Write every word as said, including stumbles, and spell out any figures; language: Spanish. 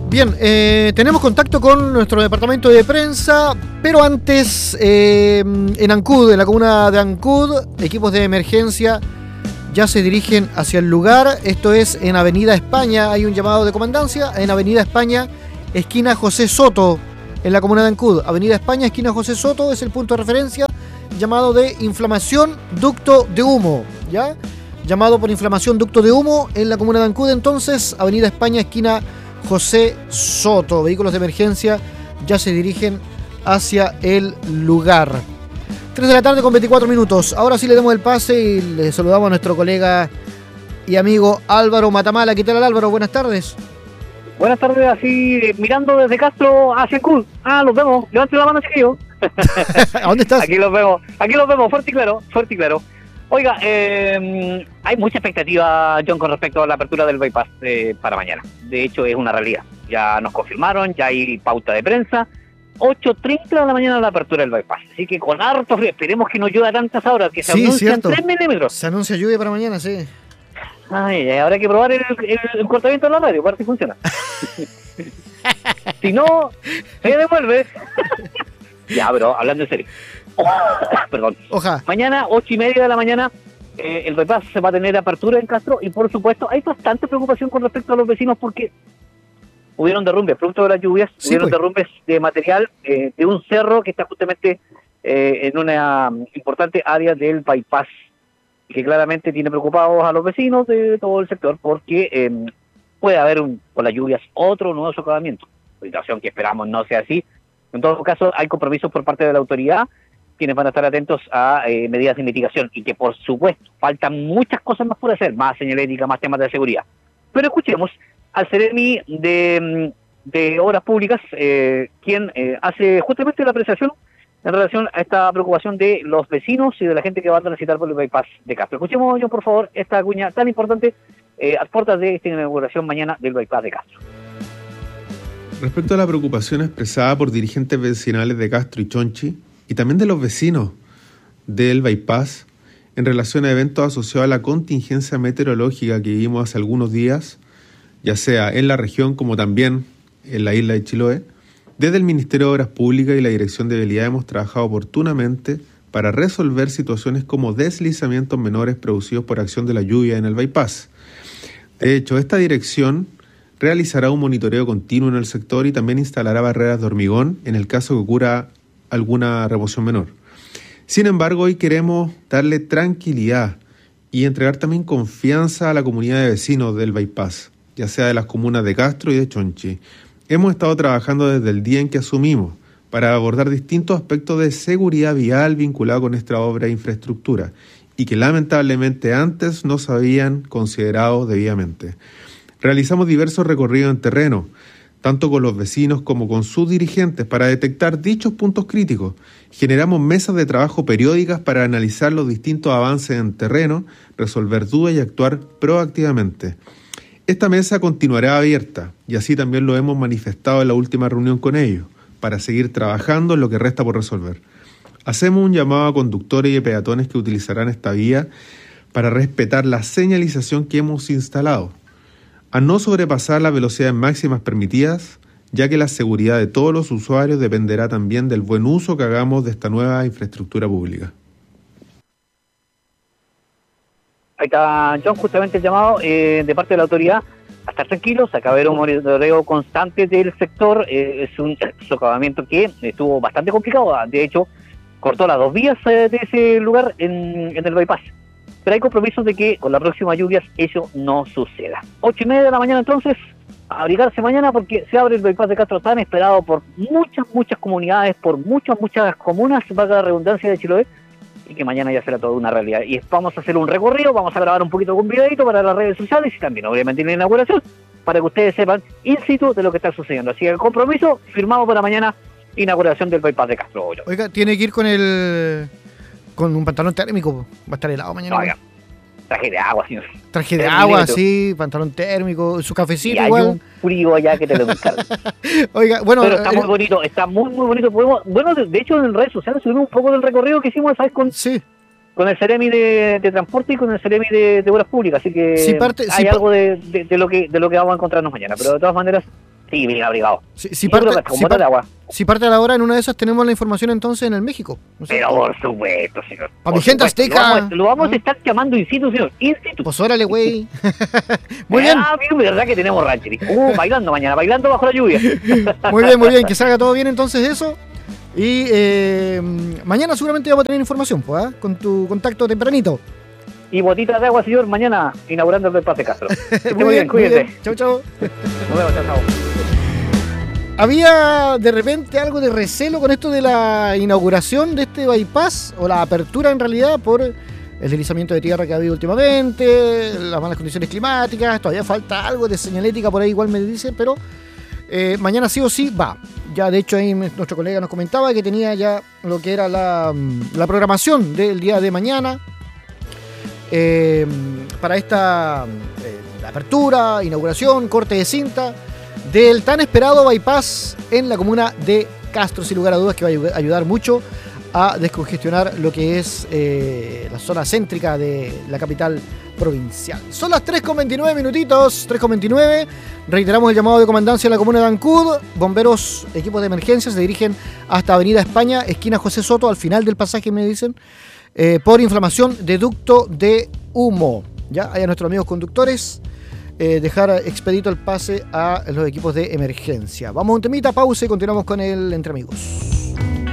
Bien, eh, tenemos contacto con nuestro departamento de prensa, pero antes, eh, en Ancud, en la comuna de Ancud, equipos de emergencia ya se dirigen hacia el lugar. Esto es en Avenida España, hay un llamado de comandancia, en Avenida España, esquina José Soto, en la comuna de Ancud. Avenida España, esquina José Soto, es el punto de referencia, llamado de inflamación ducto de humo, ¿ya? Llamado por inflamación ducto de humo en la comuna de Ancud, entonces, Avenida España, esquina José Soto. Vehículos de emergencia ya se dirigen hacia el lugar. tres de la tarde con veinticuatro minutos. Ahora sí le damos el pase y le saludamos a nuestro colega y amigo Álvaro Matamala. ¿Qué tal, Álvaro? Buenas tardes. Buenas tardes, así mirando desde Castro hacia Ancud. Ah, los vemos. Levante la mano, chiquillo. ¿A dónde estás? Aquí los vemos. Aquí los vemos, fuerte y claro, fuerte y claro. Oiga, eh, hay mucha expectativa, John, con respecto a la apertura del bypass eh, para mañana. De hecho, es una realidad. Ya nos confirmaron, ya hay pauta de prensa. ocho treinta de la mañana la apertura del bypass. Así que con harto frío, esperemos que no llueva tantas horas, que se Sí, anuncian cierto. tres milímetros. Se anuncia lluvia para mañana, sí. Ay, habrá que probar el, el, el cortamiento de la radio, para ver si funciona. Si no, se devuelve. Ya, bro, hablando en serio. Perdón. Oja. Mañana, ocho y media de la mañana, eh, el bypass se va a tener apertura en Castro y por supuesto hay bastante preocupación con respecto a los vecinos porque hubieron derrumbes, producto de las lluvias, Sí, hubieron pues. derrumbes de material eh, de un cerro que está justamente eh, en una um, importante área del bypass, que claramente tiene preocupados a los vecinos de todo el sector porque eh, puede haber, un, con las lluvias, otro nuevo socavamiento. Situación que esperamos no sea así. En todo caso, hay compromisos por parte de la autoridad, quienes van a estar atentos a eh, medidas de mitigación y que, por supuesto, faltan muchas cosas más por hacer, más señalética, más temas de seguridad. Pero escuchemos al Ceremi de, de Obras Públicas, eh, quien eh, hace justamente la apreciación en relación a esta preocupación de los vecinos y de la gente que va a transitar por el bypass de Castro. Escuchemos, yo, por favor, esta cuña tan importante eh, a puertas de esta inauguración mañana del bypass de Castro. Respecto a la preocupación expresada por dirigentes vecinales de Castro y Chonchi, y también de los vecinos del bypass, en relación a eventos asociados a la contingencia meteorológica que vivimos hace algunos días, ya sea en la región como también en la isla de Chiloé, desde el Ministerio de Obras Públicas y la Dirección de Vialidad hemos trabajado oportunamente para resolver situaciones como deslizamientos menores producidos por acción de la lluvia en el bypass. De hecho, esta dirección realizará un monitoreo continuo en el sector y también instalará barreras de hormigón en el caso que ocurra alguna remoción menor. Sin embargo, hoy queremos darle tranquilidad y entregar también confianza a la comunidad de vecinos del bypass, ya sea de las comunas de Castro y de Chonchi. Hemos estado trabajando desde el día en que asumimos para abordar distintos aspectos de seguridad vial vinculados con esta obra de infraestructura y que lamentablemente antes no se habían considerado debidamente. Realizamos diversos recorridos en terreno, tanto con los vecinos como con sus dirigentes, para detectar dichos puntos críticos. Generamos mesas de trabajo periódicas para analizar los distintos avances en terreno, resolver dudas y actuar proactivamente. Esta mesa continuará abierta, y así también lo hemos manifestado en la última reunión con ellos, para seguir trabajando en lo que resta por resolver. Hacemos un llamado a conductores y peatones que utilizarán esta vía para respetar la señalización que hemos instalado, a no sobrepasar las velocidades máximas permitidas, ya que la seguridad de todos los usuarios dependerá también del buen uso que hagamos de esta nueva infraestructura pública. Ahí está, John, justamente el llamado eh, de parte de la autoridad a estar tranquilos, a que haber un monitoreo constante del sector. Eh, es un socavamiento que estuvo bastante complicado, de hecho, cortó las dos vías eh, de ese lugar en, en el bypass. Pero hay compromisos de que con las próximas lluvias eso no suceda. Ocho y media de la mañana entonces, a abrigarse mañana porque se abre el bypass de Castro, tan esperado por muchas, muchas comunidades, por muchas, muchas comunas, valga la redundancia, de Chiloé, y que mañana ya será toda una realidad. Y vamos a hacer un recorrido, vamos a grabar un poquito con videito para las redes sociales y también obviamente en la inauguración, para que ustedes sepan in situ de lo que está sucediendo. Así que el compromiso firmado para mañana, inauguración del bypass de Castro. Oiga, tiene que ir con el con un pantalón térmico, va a estar helado mañana. No, oiga, traje de agua, señor. Traje de Tres agua, milímetros. sí, pantalón térmico, su cafecito Y hay igual. un frío allá que te lo encargo. Oiga, bueno, Pero está eh, muy bonito, está muy, muy bonito. Podemos, bueno, de, de hecho en redes sociales subimos un poco del recorrido que hicimos, ¿sabes? Con, sí, con el Ceremi de, de Transporte y con el Ceremi de, de Obras Públicas, así que Sí, parte- hay sí, algo de, de, de lo que de lo que vamos a encontrarnos mañana, pero de todas maneras Sí, bien abrigado. Si, si Yo parte, creo que con si, botas par- de agua. si parte a la hora, en una de esas tenemos la información entonces en el México. ¿no es Pero cierto? por supuesto, señor. Pa' Por mi gente supuesto. azteca. Lo vamos, lo vamos ¿Ah? a estar llamando in situ, señor. In situ. Pues órale, güey. Muy bien. Ah, bien, verdad que tenemos ranchería. Uh, bailando mañana, bailando bajo la lluvia. Muy bien, muy bien. Que salga todo bien entonces eso. Y eh, mañana seguramente vamos a tener información, pues, ¿ah? Con tu contacto tempranito. Y botitas de agua, señor, mañana inaugurando el Bypass de Castro. Que esté Muy muy bien, muy cuídese. bien. Chau, chau. Nos vemos, chao, chao. ¿Había de repente algo de recelo con esto de la inauguración de este bypass? O la apertura en realidad por el deslizamiento de tierra que ha habido últimamente, las malas condiciones climáticas, todavía falta algo de señalética por ahí, igual me dicen, pero eh, mañana sí o sí va. Ya de hecho ahí nuestro colega nos comentaba que tenía ya lo que era la, la programación del día de mañana eh, para esta eh, apertura, inauguración, corte de cinta del tan esperado bypass en la comuna de Castro, sin lugar a dudas que va a ayudar mucho a descongestionar lo que es eh, la zona céntrica de la capital provincial. Son las tres con veintinueve minutitos, tres con veintinueve. Reiteramos el llamado de comandancia en la comuna de Ancud. Bomberos, equipos de emergencia se dirigen hasta Avenida España, esquina José Soto, al final del pasaje me dicen, eh, por inflamación de ducto de humo. Ya, hay a nuestros amigos conductores. Eh, dejar expedito el pase a los equipos de emergencia. Vamos a un temita, pausa y continuamos con el Entre Amigos.